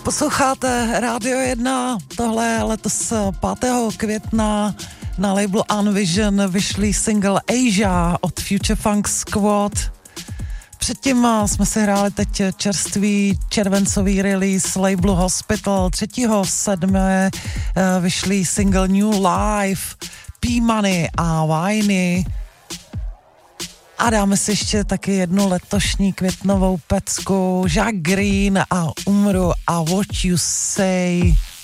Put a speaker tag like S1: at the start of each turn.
S1: Posloucháte Rádio 1, tohle je letos 5. května na labelu Unvision vyšlý single Asia od Future Funk Squad. Předtím jsme si hráli teď čerstvý červencový release labelu Hospital, 3.7. vyšlý single New Life, P-Money a Viney. A dáme si ještě taky jednu letošní květnovou pecku, Jack Green a Umru a What You Say.